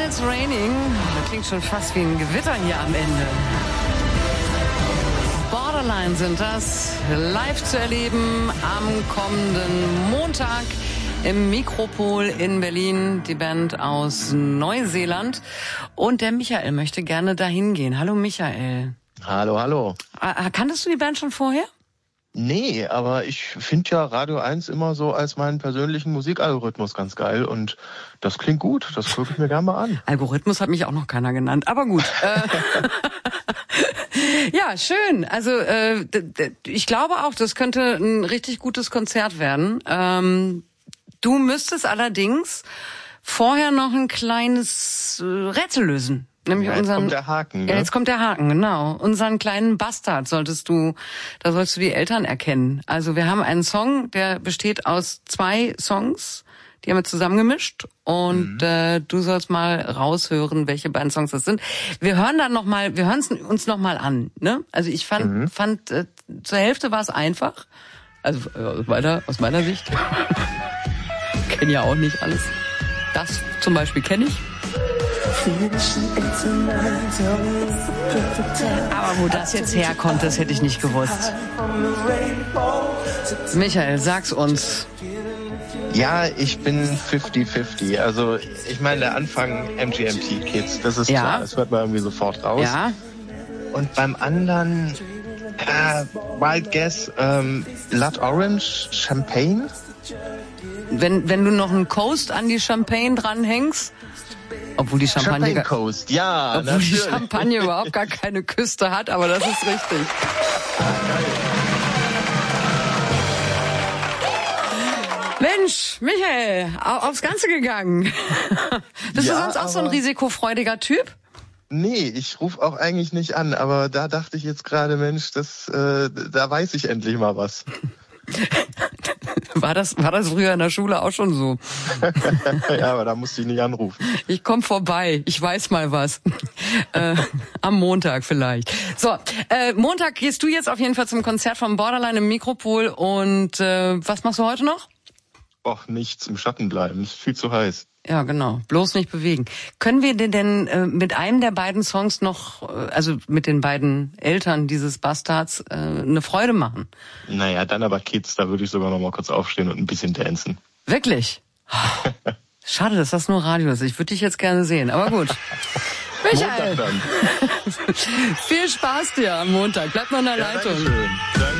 It's Raining. Das klingt schon fast wie ein Gewitter hier am Ende. Borderline sind das, live zu erleben am kommenden Montag im Mikropol in Berlin, die Band aus Neuseeland. Und der Michael möchte gerne dahin gehen. Hallo Michael. Hallo, hallo. Kanntest du die Band schon vorher? Nee, aber ich finde ja Radio 1 immer so als meinen persönlichen Musikalgorithmus ganz geil und das klingt gut, das gucke ich mir gerne mal an. Algorithmus hat mich auch noch keiner genannt, aber gut. Ja, schön. Also ich glaube auch, das könnte ein richtig gutes Konzert werden. Du müsstest allerdings vorher noch ein kleines Rätsel lösen. Nämlich ja, jetzt kommt der Haken. Ne? Ja, jetzt kommt der Haken, genau. Unseren kleinen Bastard sollst du die Eltern erkennen. Also wir haben einen Song, der besteht aus 2 Songs, die haben wir zusammengemischt und du sollst mal raushören, welche beiden Songs das sind. Wir hören es uns noch mal an, ne? Also ich fand zur Hälfte war es einfach. Also aus meiner Sicht. Kenne ja auch nicht alles. Das zum Beispiel kenne ich. Aber wo das jetzt herkommt, das hätte ich nicht gewusst. Michael, sag's uns. Ja, ich bin 50-50. Also ich meine, der Anfang MGMT Kids, das ist klar, das hört man irgendwie sofort raus. Ja. Und beim anderen, Wild Guess, Blood Orange, Champagne. Wenn du noch einen Coast an die Champagne dranhängst, obwohl die Champagne Coast, ja, obwohl natürlich. Die Champagne überhaupt gar keine Küste hat, aber das ist richtig. Mensch, Michael, aufs Ganze gegangen. Bist du sonst auch so ein risikofreudiger Typ? Nee, ich rufe auch eigentlich nicht an, aber da dachte ich jetzt gerade, Mensch, da weiß ich endlich mal was. War das früher in der Schule auch schon so? Ja, aber da musste ich nicht anrufen. Ich komm vorbei, ich weiß mal was. Am Montag vielleicht. So, Montag gehst du jetzt auf jeden Fall zum Konzert vom Borderline im Mikropol und was machst du heute noch? Och, nichts, im Schatten bleiben, ist viel zu heiß. Ja, genau, bloß nicht bewegen. Können wir denn mit einem der beiden Songs noch, also mit den beiden Eltern dieses Bastards, eine Freude machen? Naja, dann aber Kids, da würde ich sogar noch mal kurz aufstehen und ein bisschen dancen. Wirklich? Schade, dass das nur Radio ist. Ich würde dich jetzt gerne sehen, aber gut. Michael, Montag dann. Viel Spaß dir am Montag. Bleib noch in der Leitung. Dankeschön. Danke.